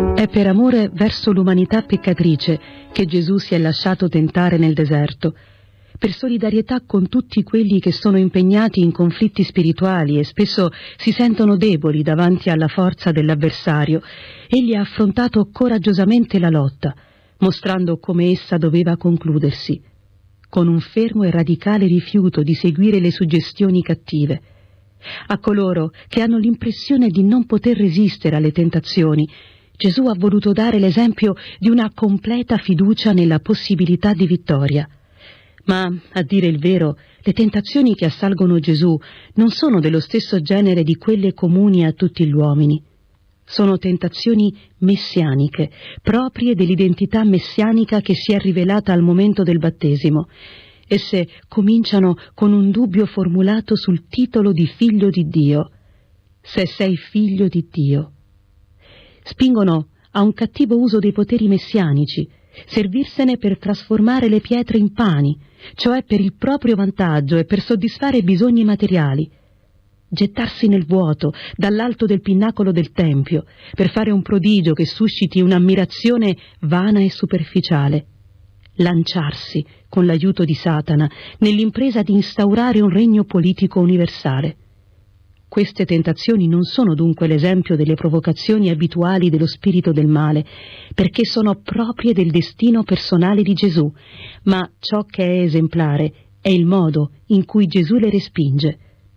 È per amore verso l'umanità peccatrice che Gesù si è lasciato tentare nel deserto, per solidarietà con tutti quelli che sono impegnati in conflitti spirituali e spesso si sentono deboli davanti alla forza dell'avversario. Egli ha affrontato coraggiosamente la lotta, mostrando come essa doveva concludersi, con un fermo e radicale rifiuto di seguire le suggestioni cattive. A coloro che hanno l'impressione di non poter resistere alle tentazioni, Gesù ha voluto dare l'esempio di una completa fiducia nella possibilità di vittoria. Ma, a dire il vero, le tentazioni che assalgono Gesù non sono dello stesso genere di quelle comuni a tutti gli uomini. Sono tentazioni messianiche, proprie dell'identità messianica che si è rivelata al momento del battesimo. Esse cominciano con un dubbio formulato sul titolo di figlio di Dio. Se sei figlio di Dio. Spingono a un cattivo uso dei poteri messianici, servirsene per trasformare le pietre in pani, cioè per il proprio vantaggio e per soddisfare bisogni materiali. Gettarsi nel vuoto, dall'alto del pinnacolo del Tempio, per fare un prodigio che susciti un'ammirazione vana e superficiale. Lanciarsi, con l'aiuto di Satana, nell'impresa di instaurare un regno politico universale. Queste tentazioni non sono dunque l'esempio delle provocazioni abituali dello spirito del male, perché sono proprie del destino personale di Gesù, ma ciò che è esemplare è il modo in cui Gesù le respinge.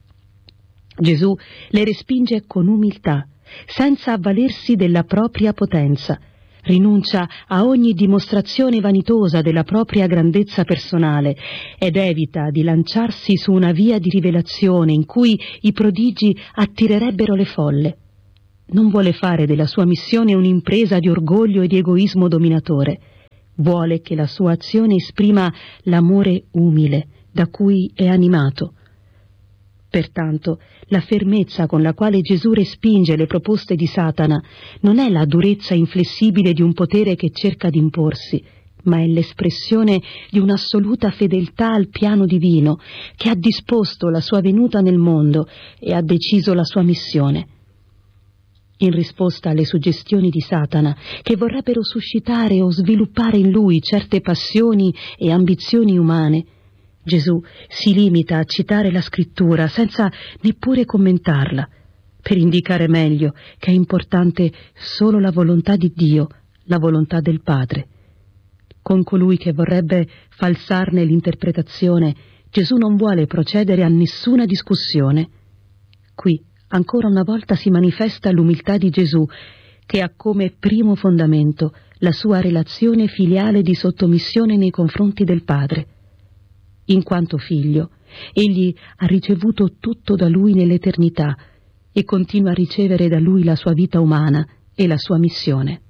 Gesù le respinge con umiltà, senza avvalersi della propria potenza. Rinuncia a ogni dimostrazione vanitosa della propria grandezza personale ed evita di lanciarsi su una via di rivelazione in cui i prodigi attirerebbero le folle. Non vuole fare della sua missione un'impresa di orgoglio e di egoismo dominatore. Vuole che la sua azione esprima l'amore umile da cui è animato. Pertanto, la fermezza con la quale Gesù respinge le proposte di Satana non è la durezza inflessibile di un potere che cerca di imporsi, ma è l'espressione di un'assoluta fedeltà al piano divino che ha disposto la sua venuta nel mondo e ha deciso la sua missione. In risposta alle suggestioni di Satana, che vorrebbero suscitare o sviluppare in lui certe passioni e ambizioni umane, Gesù si limita a citare la scrittura senza neppure commentarla, per indicare meglio che è importante solo la volontà di Dio, la volontà del Padre. Con colui che vorrebbe falsarne l'interpretazione, Gesù non vuole procedere a nessuna discussione. Qui, ancora una volta, si manifesta l'umiltà di Gesù, che ha come primo fondamento la sua relazione filiale di sottomissione nei confronti del Padre. In quanto figlio, egli ha ricevuto tutto da lui nell'eternità e continua a ricevere da lui la sua vita umana e la sua missione.